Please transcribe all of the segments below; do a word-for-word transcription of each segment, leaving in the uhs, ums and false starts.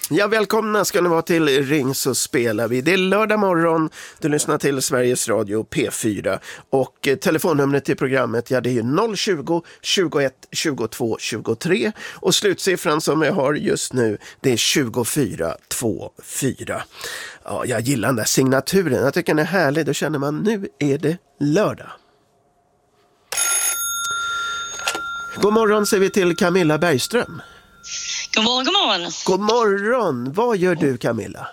Ja, välkomna ska ni vara till Ring så spelar vi. Det är lördag morgon, du lyssnar till Sveriges Radio P fyra och eh, telefonnumret till programmet, ja det är ju noll tjugo, tjugoett, tjugotvå, tjugotre och slutsiffran som jag har just nu, det är tjugofyra tjugofyra. Ja, jag gillar den där signaturen, jag tycker den är härlig, då känner man nu är det lördag. God morgon säger vi till Camilla Bergström. God morgon, god morgon. God morgon. Vad gör du, Camilla?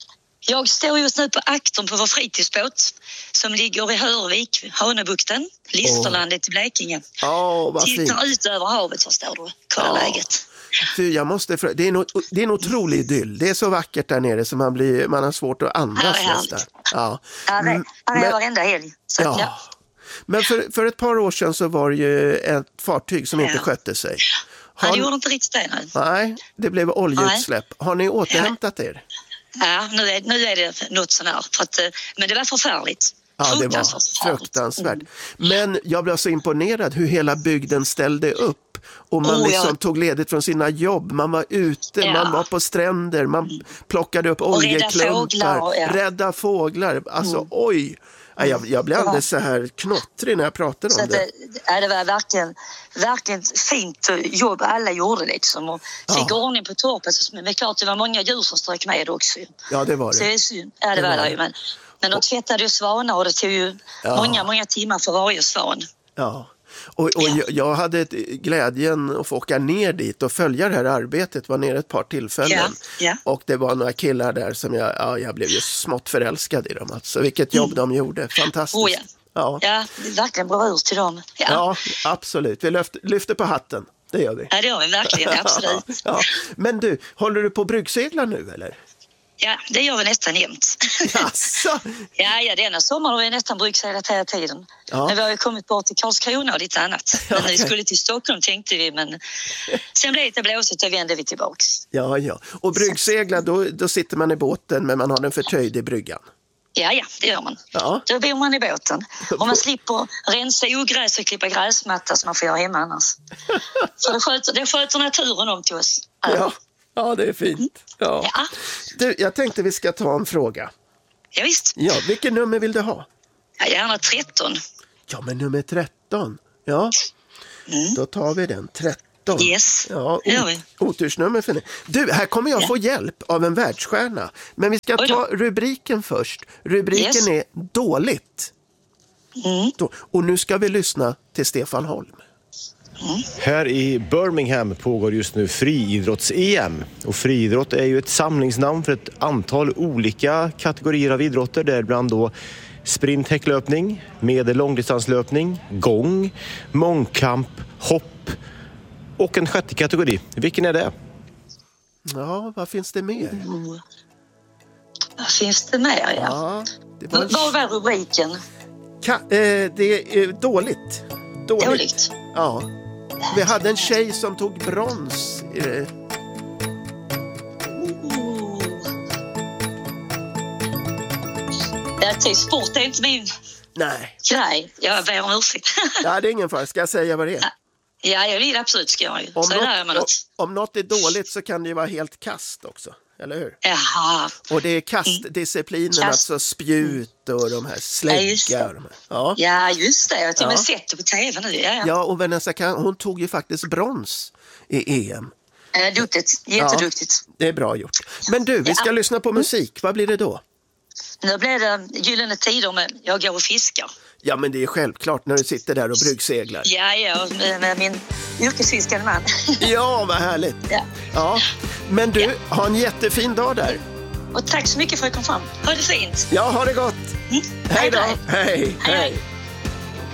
Jag står just nu på aktorn på vår fritidsbåt som ligger i Hörvik, Hanöbukten, Listerlandet oh. i Blekinge. Oh, vad Tittar fint. ut över havet, förstår du. Kolla oh. läget. Fy, jag måste, det, är en, det är en otrolig idyll. Det är så vackert där nere så man, blir, man har svårt att andas nästan. Ja, ja det är Men, varenda helg. Så ja. Att, ja. Men för, för ett par år sedan så var det ju ett fartyg som ja. inte skötte sig. Har... Ja, det gjorde inte riktigt det. Nej, nej det blev oljeutsläpp. Nej. Har ni återhämtat ja. er? Ja, nu är, nu är det något sån här. För att, men det var förfärligt. Ja, det var fruktansvärt. Mm. Men jag blev så imponerad hur hela bygden ställde upp. Och man oh, liksom ja. tog ledigt från sina jobb. Man var ute, ja. man var på stränder. Man plockade upp oljeklumpar. Rädda fåglar. Ja. Rädda fåglar. Alltså, mm. oj. Ja, jag, jag blev alldeles så här knottrig när jag pratade så om det. det. Det var verkligen, verkligen fint jobb alla gjorde liksom. Och fick ja. ordning på torpet. Men det är klart det var många djur som strök med också. Ja, det var det. Så det är synd. Ja, det, det var det ju. Men, men de tvättade ju svanar och det tog ju ja. många, många timmar för varje svan. Ja. Och, och ja. jag hade ett glädjen att få åka ner dit och följa det här arbetet. Var nere ett par tillfällen. Ja. Ja. Och det var några killar där som jag, ja, jag blev ju smått förälskad i dem. Alltså. Vilket jobb mm. de gjorde. Fantastiskt. Oh, ja. Ja. ja, det är verkligen bra ur till dem. Ja, ja absolut. Vi lyfter, lyfter på hatten. Det gör vi. Ja, det gör vi verkligen. Absolut. ja. Men du, håller du på att bryggsegla nu eller? Ja, det gör vi nästan jämt. Jaså? ja, ja, denna sommar har vi nästan bryggseglat hela tiden. Ja. Men vi har ju kommit bort till Karlskrona och lite annat. Men okay. vi skulle till Stockholm tänkte vi, men sen blev det blåsigt och vände vi tillbaks. Ja, ja. Och bryggsegla, då, då sitter man i båten men man har den förtöjd i bryggan. Ja, ja, det gör man. Ja. Då bor man i båten. Och man slipper rensa ogräs och klippa gräsmatta som man får göra hemma annars. Så det sköter, det sköter naturen om till oss. Ja. Ja, det är fint. Ja. Ja. Du, jag tänkte vi ska ta en fråga. Ja, visst. Ja, vilken nummer vill du ha? Ja, gärna tretton. Ja, men nummer tretton. Ja, mm. då tar vi den. tretton. Yes, ja, det gör vi. Otursnummer för ni. Du, här kommer jag ja. få hjälp av en världsstjärna. Men vi ska ta rubriken först. Rubriken yes. är dåligt. Mm. Och nu ska vi lyssna till Stefan Holm. Mm. Här i Birmingham pågår just nu friidrotts-E M. Och friidrott är ju ett samlingsnamn för ett antal olika kategorier av idrotter. Däribland då sprint, häcklöpning, medel- långdistanslöpning, gång, mångkamp, hopp och en sjätte kategori. Vilken är det? Ja, vad finns det mer? Mm. Vad finns det mer, ja? ja det var... Vad var rubriken? Ka- eh, det är dåligt. Dåligt. Dåligt? Ja. Vi hade en tjej som tog brons. Uh. Det är sport, är inte min Nej. grej. Jag ber om ursäkt. Ja, det är ingen fara. Ska jag säga vad det är? Ja, jag vill absolut ska jag ju. Om, så något, där man om, om något är dåligt så kan det ju vara helt kast också. Eller hur? Jaha. Och det är kastdisciplinen, mm. alltså spjut och de här släggar. Ja, just det. Ja. ja, just det. Jag har till och med sett det på tv nu. Ja, ja. ja och Vanessa, hon tog ju faktiskt brons i E M. Äh, duktigt. Jätteduktigt. Ja, det är bra gjort. Men du, vi ska ja. lyssna på musik. Vad blir det då? Nu blir det Gyllene tider med Jag går och fiskar. Ja, men det är självklart när du sitter där och bryggseglar. Ja, ja, med min yrkesfiskande man. Ja, vad härligt. Ja. ja. Men du, ja. ha en jättefin dag där. Och tack så mycket för att du kom fram. Ha det fint. Ja, ha det gott. Mm. Hej då. Hej, hej. hej.